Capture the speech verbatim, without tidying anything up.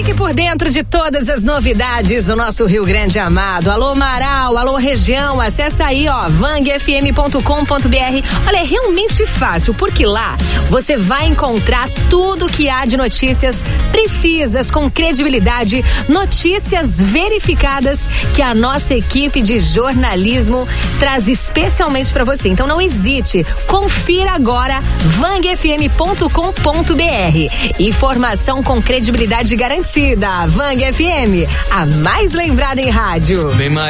Fique por dentro de todas as novidades do nosso Rio Grande amado. Alô Marau, alô região, acessa aí, ó, vang f m ponto com ponto b r. Olha, é realmente fácil, porque lá você vai encontrar tudo que há de notícias precisas, com credibilidade, notícias verificadas que a nossa equipe de jornalismo traz especialmente para você. Então não hesite, confira agora vang f m ponto com ponto b r. Informação com credibilidade garantida. Vang F M, a mais lembrada em rádio. Bem mais.